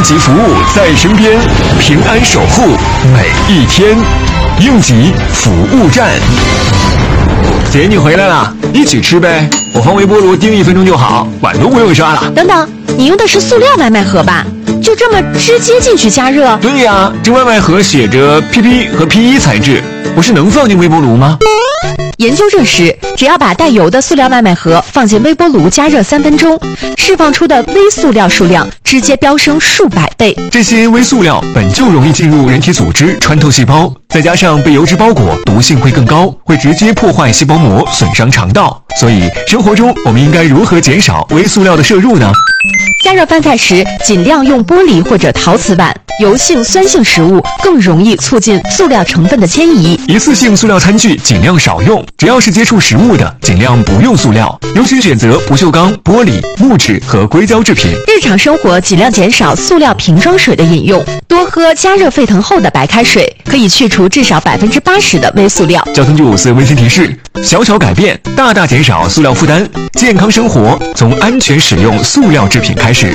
急服务在身边，平安守护每一天。应急服务站。姐，你回来了，一起吃呗。我放微波炉叮1分钟就好，碗都不用刷了。 等等，你用的是塑料外卖盒吧？就这么直接进去加热？ 对呀，这外卖盒写着 PP 和 PE 材质，不是能放进微波炉吗？ 研究证实，只要把带油的塑料外卖盒放进微波炉加热3分钟，释放出的微塑料数量直接飙升数百倍。 这些微塑料本就容易进入人体组织，穿透细胞，再加上被油脂包裹，毒性会更高，会直接破坏细胞膜，损伤肠道。所以，生活中我们应该如何减少微塑料的摄入呢？ 加热饭菜时，尽量用玻璃或者陶瓷碗。油性、酸性食物更容易促进塑料成分的迁移。 一次性塑料餐具尽量少用，只要是接触食物的，尽量不用塑料，优先选择不锈钢、玻璃、木质和硅胶制品。 日常生活尽量减少塑料瓶装水的饮用，多喝加热沸腾后的白开水，可以去除至少80%的微塑料。 交通954温馨提示：小小改变，大大减少塑料负担，健康生活从安全使用塑料制品开始。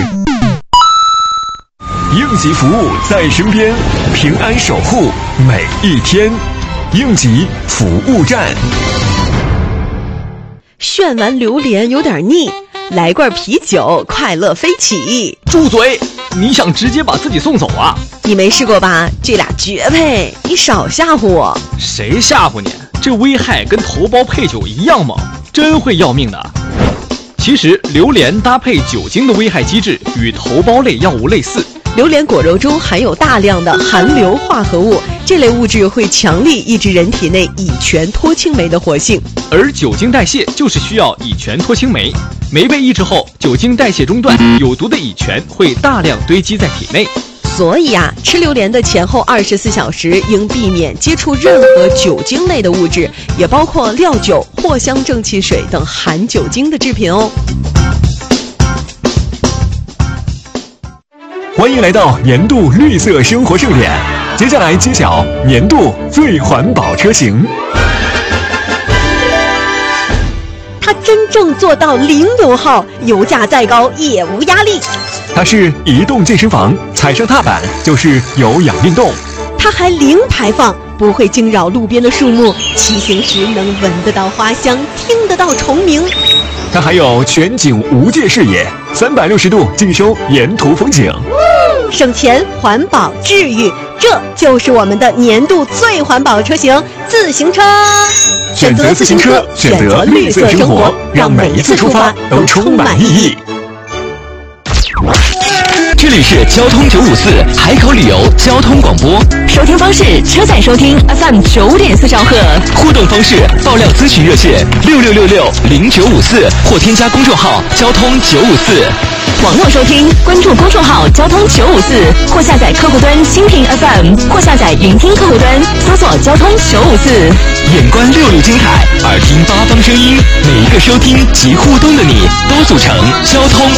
应急服务在身边，平安守护每一天。应急服务站。 炫完榴莲有点腻，来罐啤酒，快乐飞起。 住嘴！你想直接把自己送走啊？ 你没试过吧？这俩绝配，你少吓唬我。 谁吓唬你？这危害跟头孢配酒一样猛，真会要命的。其实榴莲搭配酒精的危害机制与头孢类药物类似。 榴莲果肉中含有大量的含硫化合物，这类物质会强力抑制人体内乙醛脱氢酶的活性。 而酒精代谢就是需要乙醛脱氢酶，酶被抑制后，酒精代谢中断，有毒的乙醛会大量堆积在体内。 所以啊，吃榴莲的前后24小时应避免接触任何酒精类的物质，也包括料酒、藿香正气水等含酒精的制品哦。 欢迎来到年度绿色生活盛典，接下来揭晓年度最环保车型。 它真正做到零油耗，油价再高也无压力。 它是移动健身房，踩上踏板就是有氧运动。 它还零排放，不会惊扰路边的树木，骑行时能闻得到花香，听得到虫鸣。 它还有全景无界视野，360度尽收沿途风景。 省钱、环保、治愈，这就是我们的年度最环保车型——自行车。 选择自行车，选择绿色生活，让每一次出发都充满意义。 这里是交通954海口旅游交通广播， 收听方式：车载收听 FM 9.4兆赫。 互动方式：爆料咨询热线66660954或添加公众号交通954。 网络收听，关注公众号交通954，或下载客户端蜻蜓 FM， 或下载云听客户端，搜索交通954。 眼观66精彩，耳听八方声音，每一个收听及互动的你，都组成交通